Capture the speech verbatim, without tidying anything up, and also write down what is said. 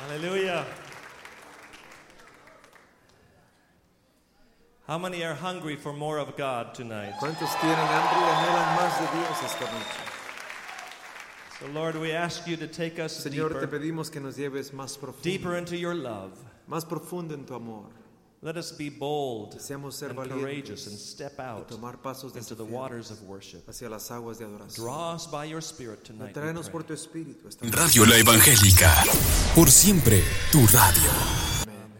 Hallelujah. How many are hungry for more of God tonight? ¿Cuántos tienen hambre y anhelan más de Dios esta noche? So Lord, we ask you to take us Señor, te deeper, pedimos que nos lleves más profundo, deeper into your love. más profundo en tu amor. Let us be bold Deseamos ser and valientes courageous and step y out tomar pasos into the desafiantes waters of worship. hacia las aguas de adoración. Draw us by your Spirit tonight. we Tráenos pray. por tu espíritu esta noche. Radio La Evangélica, por siempre tu radio.